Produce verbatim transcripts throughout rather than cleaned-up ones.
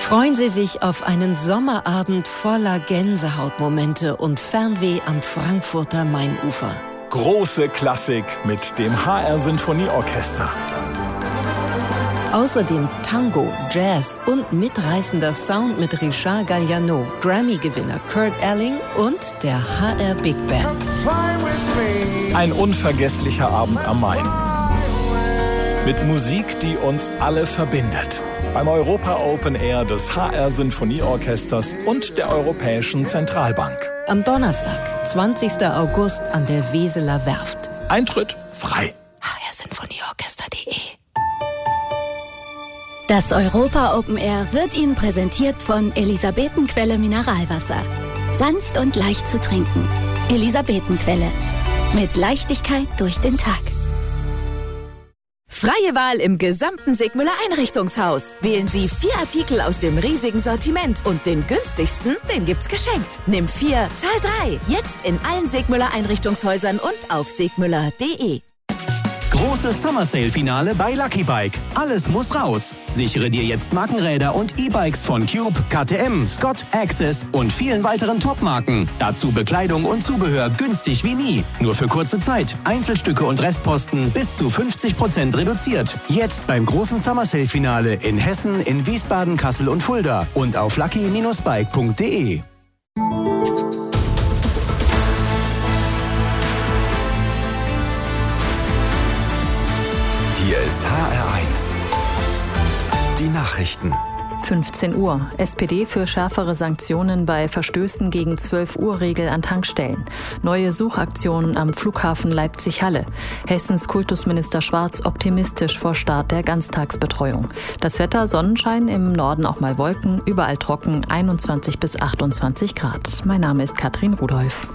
Freuen Sie sich auf einen Sommerabend voller Gänsehautmomente und Fernweh am Frankfurter Mainufer. Große Klassik mit dem H R-Sinfonieorchester. Außerdem Tango, Jazz und mitreißender Sound mit Richard Galliano, Grammy-Gewinner Kurt Elling und der H R Big Band. Ein unvergesslicher Abend am Main. Mit Musik, die uns alle verbindet. Beim Europa Open Air des H R-Sinfonieorchesters und der Europäischen Zentralbank. Am Donnerstag, zwanzigsten August an der Weseler Werft. Eintritt frei. H R Sinfonieorchester punkt de. Das Europa Open Air wird Ihnen präsentiert von Elisabetenquelle Mineralwasser. Sanft und leicht zu trinken. Elisabetenquelle. Mit Leichtigkeit durch den Tag. Freie Wahl im gesamten Segmüller Einrichtungshaus. Wählen Sie vier Artikel aus dem riesigen Sortiment und den günstigsten, den gibt's geschenkt. Nimm vier, zahl drei. Jetzt in allen Segmüller Einrichtungshäusern und auf segmüller punkt de. Großes Summer Sale Finale bei Lucky Bike. Alles muss raus. Sichere dir jetzt Markenräder und E-Bikes von Cube, K T M, Scott, Access und vielen weiteren Top-Marken. Dazu Bekleidung und Zubehör günstig wie nie. Nur für kurze Zeit. Einzelstücke und Restposten bis zu fünfzig Prozent reduziert. Jetzt beim großen Summer Sale Finale in Hessen, in Wiesbaden, Kassel und Fulda und auf lucky Bindestrich bike punkt de. Hier ist H R eins. Die Nachrichten. fünfzehn Uhr. S P D für schärfere Sanktionen bei Verstößen gegen zwölf Uhr Regel an Tankstellen. Neue Suchaktionen am Flughafen Leipzig-Halle. Hessens Kultusminister Schwarz optimistisch vor Start der Ganztagsbetreuung. Das Wetter Sonnenschein, im Norden auch mal Wolken, überall trocken, einundzwanzig bis achtundzwanzig Grad. Mein Name ist Katrin Rudolph.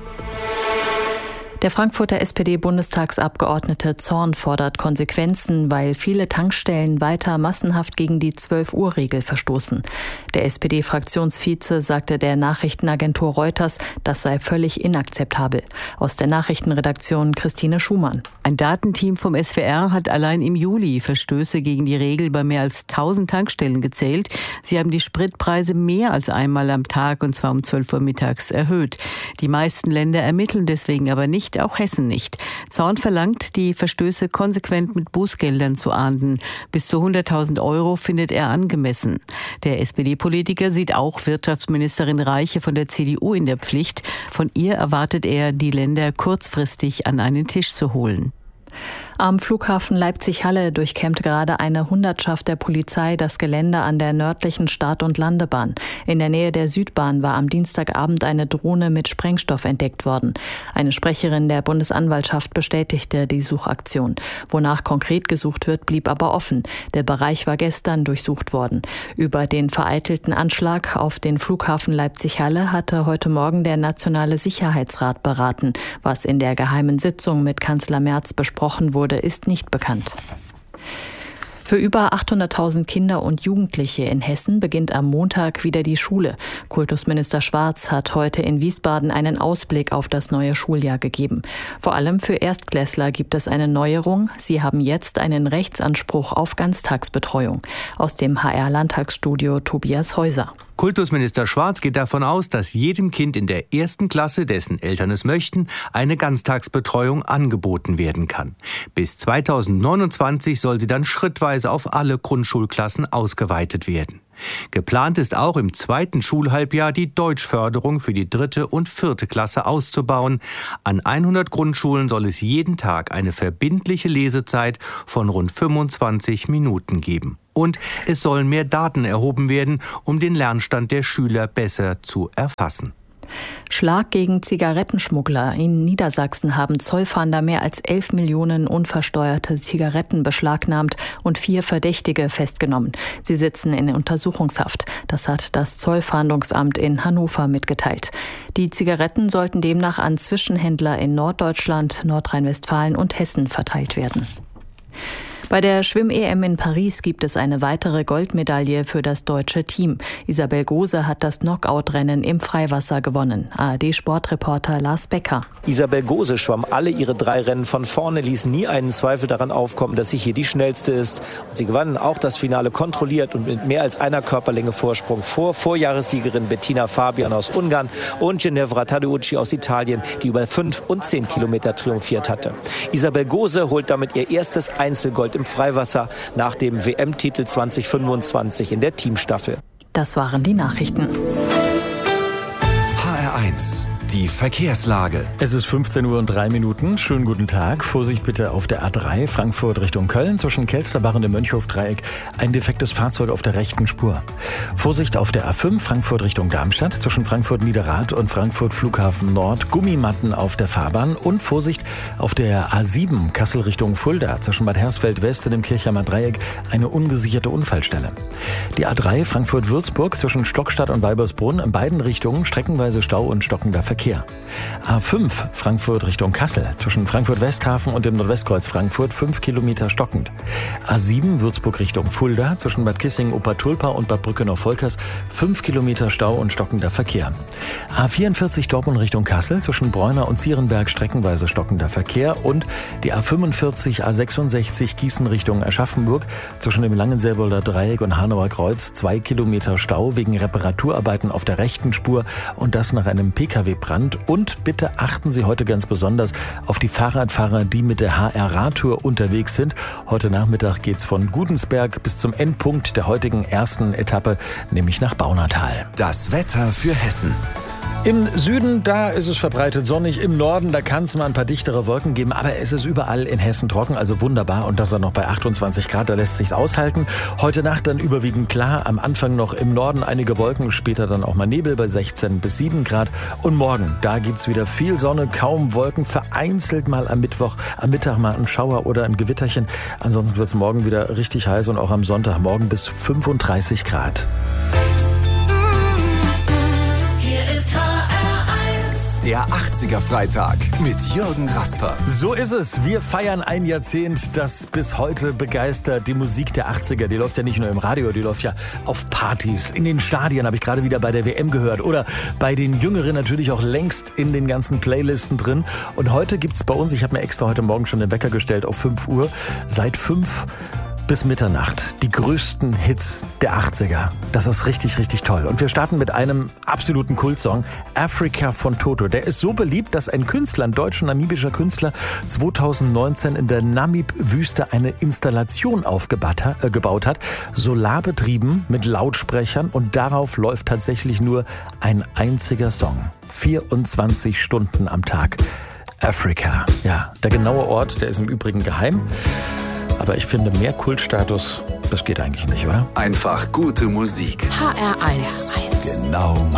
Der Frankfurter S P D-Bundestagsabgeordnete Zorn fordert Konsequenzen, weil viele Tankstellen weiter massenhaft gegen die zwölf Uhr Regel verstoßen. Der S P D-Fraktionsvize sagte der Nachrichtenagentur Reuters, das sei völlig inakzeptabel. Aus der Nachrichtenredaktion Christine Schumann. Ein Datenteam vom S W R hat allein im Juli Verstöße gegen die Regel bei mehr als tausend Tankstellen gezählt. Sie haben die Spritpreise mehr als einmal am Tag, und zwar um zwölf Uhr mittags, erhöht. Die meisten Länder ermitteln deswegen aber nicht, auch Hessen nicht. Zorn verlangt, die Verstöße konsequent mit Bußgeldern zu ahnden. Bis zu hunderttausend Euro findet er angemessen. Der S P D-Politiker sieht auch Wirtschaftsministerin Reiche von der C D U in der Pflicht. Von ihr erwartet er, die Länder kurzfristig an einen Tisch zu holen. Am Flughafen Leipzig-Halle durchkämmt gerade eine Hundertschaft der Polizei das Gelände an der nördlichen Start- und Landebahn. In der Nähe der Südbahn war am Dienstagabend eine Drohne mit Sprengstoff entdeckt worden. Eine Sprecherin der Bundesanwaltschaft bestätigte die Suchaktion. Wonach konkret gesucht wird, blieb aber offen. Der Bereich war gestern durchsucht worden. Über den vereitelten Anschlag auf den Flughafen Leipzig-Halle hatte heute Morgen der Nationale Sicherheitsrat beraten. Was in der geheimen Sitzung mit Kanzler Merz besprochen wurde, ist nicht bekannt. Für über achthunderttausend Kinder und Jugendliche in Hessen beginnt am Montag wieder die Schule. Kultusminister Schwarz hat heute in Wiesbaden einen Ausblick auf das neue Schuljahr gegeben. Vor allem für Erstklässler gibt es eine Neuerung. Sie haben jetzt einen Rechtsanspruch auf Ganztagsbetreuung. Aus dem H R-Landtagsstudio Tobias Häuser. Kultusminister Schwarz geht davon aus, dass jedem Kind in der ersten Klasse, dessen Eltern es möchten, eine Ganztagsbetreuung angeboten werden kann. Bis zweitausendneunundzwanzig soll sie dann schrittweise auf alle Grundschulklassen ausgeweitet werden. Geplant ist auch im zweiten Schulhalbjahr die Deutschförderung für die dritte und vierte Klasse auszubauen. An hundert Grundschulen soll es jeden Tag eine verbindliche Lesezeit von rund fünfundzwanzig Minuten geben. Und es sollen mehr Daten erhoben werden, um den Lernstand der Schüler besser zu erfassen. Schlag gegen Zigarettenschmuggler. In Niedersachsen haben Zollfahnder mehr als elf Millionen unversteuerte Zigaretten beschlagnahmt und vier Verdächtige festgenommen. Sie sitzen in Untersuchungshaft. Das hat das Zollfahndungsamt in Hannover mitgeteilt. Die Zigaretten sollten demnach an Zwischenhändler in Norddeutschland, Nordrhein-Westfalen und Hessen verteilt werden. Bei der Schwimm-E M in Paris gibt es eine weitere Goldmedaille für das deutsche Team. Isabel Gose hat das Knockout-Rennen im Freiwasser gewonnen. A R D-Sportreporter Lars Becker. Isabel Gose schwamm alle ihre drei Rennen von vorne, ließ nie einen Zweifel daran aufkommen, dass sie hier die schnellste ist. Und sie gewann auch das Finale kontrolliert und mit mehr als einer Körperlänge Vorsprung vor Vorjahressiegerin Bettina Fabian aus Ungarn und Ginevra Tadeucci aus Italien, die über fünf und zehn Kilometer triumphiert hatte. Isabel Gose holt damit ihr erstes Einzelgold im Freiwasser nach dem W M-Titel zwanzig fünfundzwanzig in der Teamstaffel. Das waren die Nachrichten. H R eins. Die Verkehrslage. Es ist fünfzehn Uhr und drei Minuten. Schönen guten Tag. Vorsicht bitte auf der A drei, Frankfurt Richtung Köln, zwischen Kelsterbach und dem Mönchhof-Dreieck. Ein defektes Fahrzeug auf der rechten Spur. Vorsicht auf der A fünf, Frankfurt Richtung Darmstadt, zwischen Frankfurt Niederrad und Frankfurt Flughafen Nord. Gummimatten auf der Fahrbahn. Und Vorsicht auf der A sieben, Kassel Richtung Fulda, zwischen Bad Hersfeld West und dem Kirchheimer Dreieck. Eine ungesicherte Unfallstelle. Die A drei, Frankfurt-Würzburg, zwischen Stockstadt und Weibersbrunn, in beiden Richtungen streckenweise Stau und stockender Verkehr. A fünf, Frankfurt Richtung Kassel, zwischen Frankfurt-Westhafen und dem Nordwestkreuz Frankfurt, fünf Kilometer stockend. A sieben, Würzburg Richtung Fulda, zwischen Bad Kissingen, Obertulpa und Bad Brückenau-Volkers, fünf Kilometer Stau und stockender Verkehr. A vierundvierzig, Dortmund Richtung Kassel, zwischen Bräuner und Zierenberg, streckenweise stockender Verkehr. Und die A fünfundvierzig, A sechsundsechzig, Gießen Richtung Aschaffenburg, zwischen dem Langenselbolder Dreieck und Hanauer Kreuz, zwei Kilometer Stau wegen Reparaturarbeiten auf der rechten Spur und das nach einem Pkw-Brand. Und bitte achten Sie heute ganz besonders auf die Fahrradfahrer, die mit der H R-Radtour unterwegs sind. Heute Nachmittag geht's von Gudensberg bis zum Endpunkt der heutigen ersten Etappe, nämlich nach Baunatal. Das Wetter für Hessen. Im Süden, da ist es verbreitet sonnig. Im Norden, da kann es mal ein paar dichtere Wolken geben. Aber es ist überall in Hessen trocken, also wunderbar. Und das dann noch bei achtundzwanzig Grad, da lässt sich's aushalten. Heute Nacht dann überwiegend klar. Am Anfang noch im Norden einige Wolken, später dann auch mal Nebel bei sechzehn bis sieben Grad. Und morgen, da gibt's wieder viel Sonne, kaum Wolken. Vereinzelt mal am Mittwoch, am Mittag mal ein Schauer oder ein Gewitterchen. Ansonsten wird's morgen wieder richtig heiß und auch am Sonntag morgen bis fünfunddreißig Grad. Der achtziger-Freitag mit Jürgen Rasper. So ist es. Wir feiern ein Jahrzehnt, das bis heute begeistert. Die Musik der achtziger, die läuft ja nicht nur im Radio, die läuft ja auf Partys. In den Stadien habe ich gerade wieder bei der W M gehört. Oder bei den Jüngeren natürlich auch längst in den ganzen Playlisten drin. Und heute gibt's bei uns, ich habe mir extra heute Morgen schon den Wecker gestellt auf fünf Uhr, seit fünf bis Mitternacht. Die größten Hits der achtziger. Das ist richtig, richtig toll. Und wir starten mit einem absoluten Kultsong, Africa von Toto. Der ist so beliebt, dass ein Künstler, ein deutsch-namibischer Künstler, zweitausendneunzehn in der Namib-Wüste eine Installation aufgebaut hat, äh, gebaut hat, solarbetrieben mit Lautsprechern, und darauf läuft tatsächlich nur ein einziger Song. vierundzwanzig Stunden am Tag. Africa. Ja, der genaue Ort, der ist im Übrigen geheim. Aber ich finde, mehr Kultstatus, das geht eigentlich nicht, oder? Einfach gute Musik. H R eins. Genau